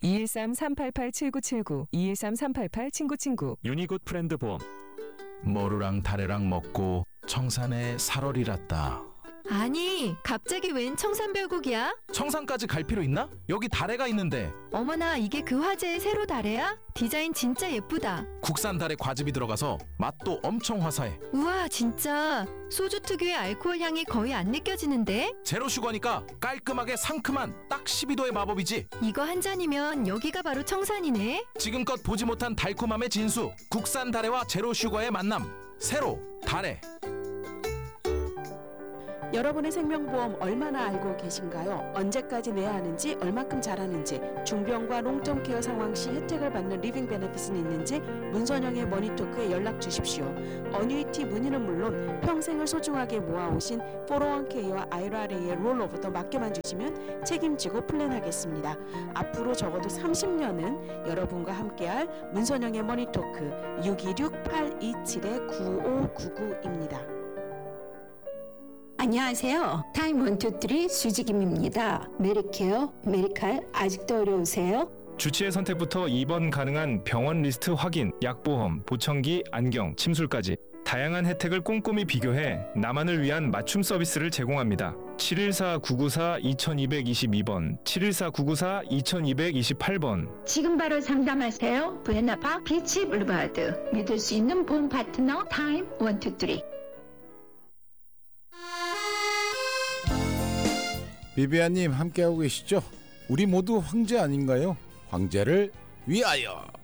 213-388-7979, 213-388-친구친구. 유니굿 브랜드 보험. 머루랑 다래랑 먹고 청산에 살얼이랐다. 아니, 갑자기 웬 청산별곡이야? 청산까지 갈 필요 있나? 여기 다래가 있는데. 어머나, 이게 그 화제의 세로 다래야? 디자인 진짜 예쁘다. 국산 다래 과즙이 들어가서 맛도 엄청 화사해. 우와, 진짜 소주 특유의 알코올 향이 거의 안 느껴지는데? 제로 슈거니까 깔끔하게 상큼한 딱 12도의 마법이지. 이거 한 잔이면 여기가 바로 청산이네. 지금껏 보지 못한 달콤함의 진수, 국산 다래와 제로 슈거의 만남. 세로 다래. 여러분의 생명보험 얼마나 알고 계신가요? 언제까지 내야 하는지, 얼마큼 잘하는지, 중병과 롱텀케어 상황 시 혜택을 받는 리빙 베네핏은 있는지 문선영의 머니토크에 연락 주십시오. 어뉴이티 문의는 물론 평생을 소중하게 모아오신 401k와 IRA의 롤오버도 맡겨만 주시면 책임지고 플랜하겠습니다. 앞으로 적어도 30년은 여러분과 함께할 문선영의 머니토크 626-827-9599입니다. 안녕하세요. 타임 123 수지김입니다. 메리케어, 메리칼 아직도 어려우세요? 주치의 선택부터 입원 가능한 병원 리스트 확인, 약보험, 보청기, 안경, 침술까지 다양한 혜택을 꼼꼼히 비교해 나만을 위한 맞춤 서비스를 제공합니다. 714-994-2222번, 714-994-2228번. 지금 바로 상담하세요. 부에나파크 비치 블루바드. 믿을 수 있는 보험 파트너 타임 123. 비비안님 함께하고 계시죠? 우리 모두 황제 아닌가요? 황제를 위하여.